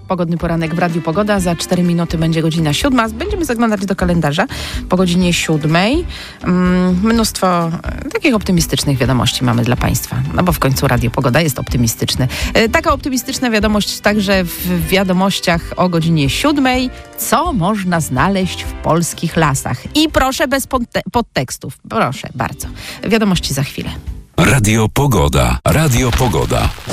Pogodny poranek w Radiu Pogoda. Za 4 minuty będzie godzina 7. Będziemy zaglądać do kalendarza po godzinie 7. Mnóstwo takich optymistycznych wiadomości mamy dla Państwa. No bo w końcu Radio Pogoda jest optymistyczny. Taka optymistyczna wiadomość także w wiadomościach o godzinie 7. Co można znaleźć w polskich lasach? I proszę bez podtekstów. Proszę bardzo. Wiadomości za chwilę. Radio Pogoda. Radio Pogoda.